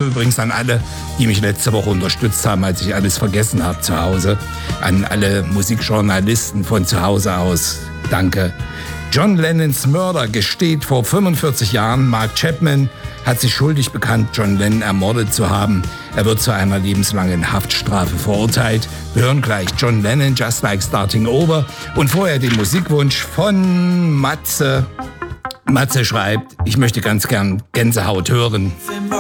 übrigens an alle, die mich letzte Woche unterstützt haben, als ich alles vergessen habe zu Hause. An alle Musikjournalisten von zu Hause aus. Danke. John Lennons Mörder gesteht vor 45 Jahren. Mark Chapman hat sich schuldig bekannt, John Lennon ermordet zu haben. Er wird zu einer lebenslangen Haftstrafe verurteilt. Wir hören gleich John Lennon, Just Like Starting Over. Und vorher den Musikwunsch von Matze. Matze schreibt, ich möchte ganz gern Gänsehaut hören.